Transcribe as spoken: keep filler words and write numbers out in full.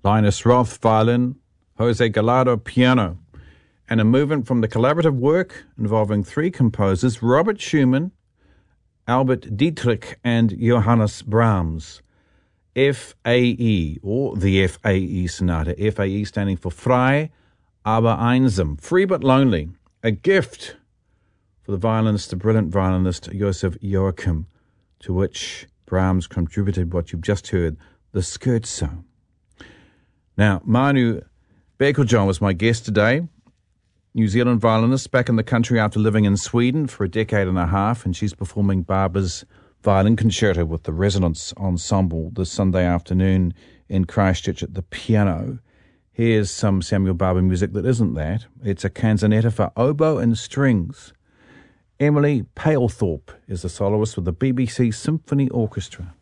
Linus Roth, violin, Jose Gallardo, piano, and a movement from the collaborative work involving three composers, Robert Schumann, Albert Dietrich, and Johannes Brahms. F A E, or the F A E Sonata. F A E standing for Frei, aber einsam, free but lonely. A gift for the violinist, the brilliant violinist, Joseph Joachim, to which Brahms contributed what you've just heard, the Scherzo. Now, Manu Bekeljohn was my guest today, New Zealand violinist back in the country after living in Sweden for a decade and a half, and she's performing Barber's Violin Concerto with the Resonance Ensemble this Sunday afternoon in Christchurch at the piano. Here's some Samuel Barber music that isn't that. It's a canzonetta for oboe and strings. Emily Palethorpe is the soloist with the B B C Symphony Orchestra.